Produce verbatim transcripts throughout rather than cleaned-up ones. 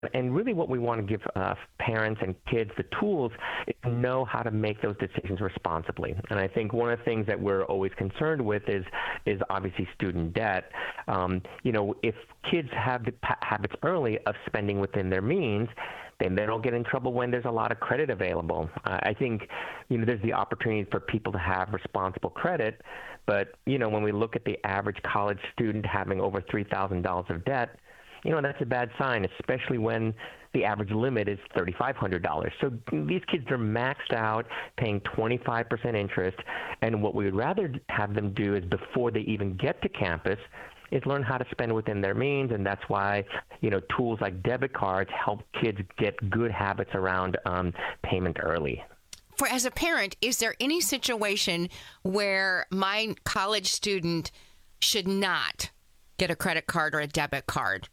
And really what we want to give uh, parents and kids the tools is to know how to make those decisions responsibly. And I think one of the things that we're always concerned with is is obviously student debt. Um, you know, if kids have the pa- habits early of spending within their means, then they don't get in trouble when there's a lot of credit available. Uh, I think, you know, there's the opportunity for people to have responsible credit, but, you know, when we look at the average college student having over three thousand dollars of debt, you know, that's a bad sign, especially when the average limit is three thousand five hundred dollars. So these kids are maxed out, paying twenty-five percent interest, and what we would rather have them do is before they even get to campus is learn how to spend within their means, and that's why, you know, tools like debit cards help kids get good habits around um, payment early. For as a parent, is there any situation where my college student should not get a credit card or a debit card?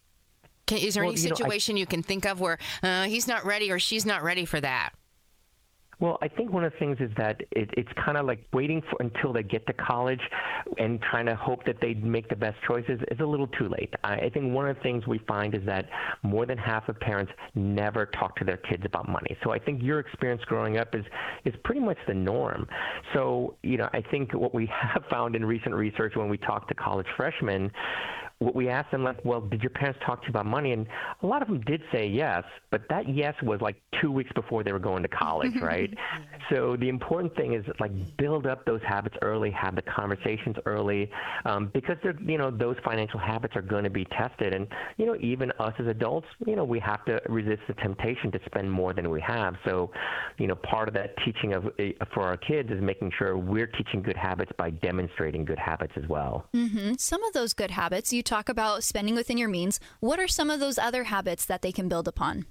Can, is there well, any situation you, know, I, you can think of where uh, he's not ready or she's not ready for that? Well, I think one of the things is that it, it's kind of like waiting for until they get to college and trying to hope that they make the best choices is a little too late. I, I think one of the things we find is that more than half of parents never talk to their kids about money. So I think your experience growing up is, is pretty much the norm. So, you know, I think what we have found in recent research when we talk to college freshmen, what we asked them, like, well, did your parents talk to you about money? And a lot of them did say yes, but that yes was like two weeks before they were going to college, right? So the important thing is, like, build up those habits early, have the conversations early, um, because they're, you know, those financial habits are going to be tested. And, you know, even us as adults, you know, we have to resist the temptation to spend more than we have. So, you know, part of that teaching of for our kids is making sure we're teaching good habits by demonstrating good habits as well. Mm-hmm. Some of those good habits, you talk about spending within your means. What are some of those other habits that they can build upon?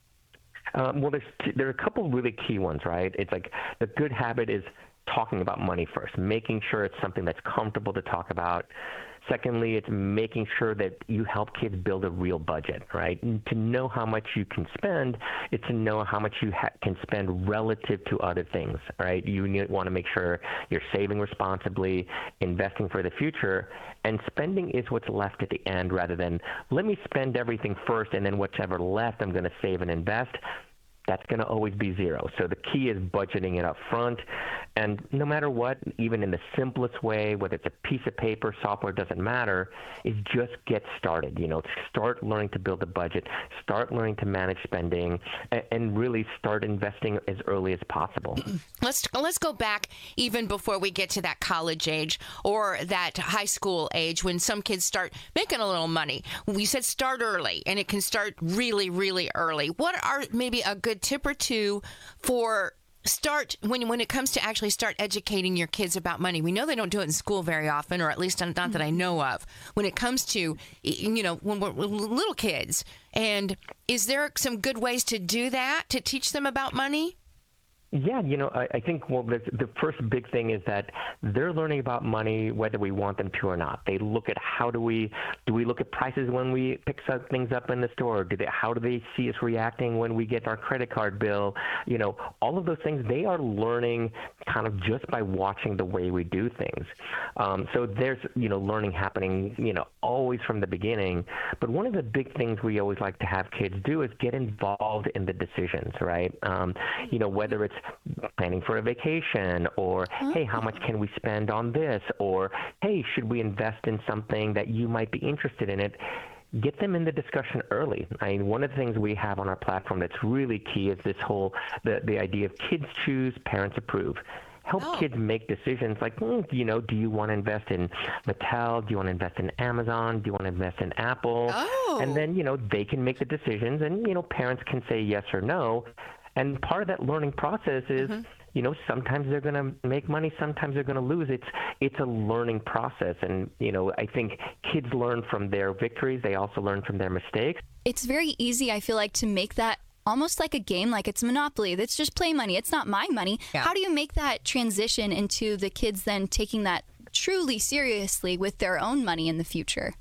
Um, well, there's t- there are a couple of really key ones, right? It's like the good habit is talking about money first, making sure it's something that's comfortable to talk about. Secondly, it's making sure that you help kids build a real budget, right? And to know how much you can spend, it's to know how much you ha- can spend relative to other things, right? You need, want to make sure you're saving responsibly, investing for the future, and spending is what's left at the end rather than let me spend everything first and then whatever left I'm going to save and invest. That's going to always be zero. So the key is budgeting it up front. And no matter what, even in the simplest way, whether it's a piece of paper, software, doesn't matter, is just get started. You know, start learning to build a budget, start learning to manage spending, and, and really start investing as early as possible. Let's let's go back even before we get to that college age or that high school age when some kids start making a little money. We said start early, and it can start really, really early. What are maybe a good tip or two for start when when it comes to actually start educating your kids about money? We know they don't do it in school very often, or at least not that I know of. When it comes to, you know, when we're little kids, and is there some good ways to do that, to teach them about money? Yeah, you know, I, I think well, the, the first big thing is that they're learning about money whether we want them to or not. They look at how do we do we look at prices when we pick some things up in the store? Do they, how do they see us reacting when we get our credit card bill? You know, all of those things, they are learning kind of just by watching the way we do things. Um, so there's, you know, learning happening, you know, always from the beginning. But one of the big things we always like to have kids do is get involved in the decisions, right? Um, you know, whether it's planning for a vacation or, hey, how much can we spend on this? Or, hey, should we invest in something that you might be interested in it? Get them in the discussion early. I mean, one of the things we have on our platform that's really key is this whole, the, the idea of kids choose, parents approve. Help oh. kids make decisions like, mm, you know, do you want to invest in Mattel? Do you want to invest in Amazon? Do you want to invest in Apple? Oh. And then, you know, they can make the decisions and, you know, parents can say yes or no. And part of that learning process is, mm-hmm. you know, sometimes they're going to make money, sometimes they're going to lose. It's it's a learning process. And, you know, I think kids learn from their victories. They also learn from their mistakes. It's very easy, I feel like, to make that almost like a game, like it's Monopoly. That's just play money. It's not my money. Yeah. How do you make that transition into the kids then taking that truly seriously with their own money in the future?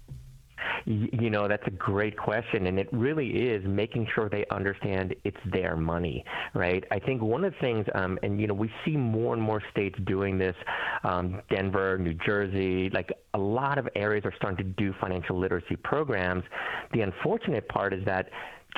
You know, that's a great question, and it really is making sure they understand it's their money, right? I think one of the things, um, and, you know, we see more and more states doing this, um, Denver, New Jersey, like a lot of areas are starting to do financial literacy programs. The unfortunate part is that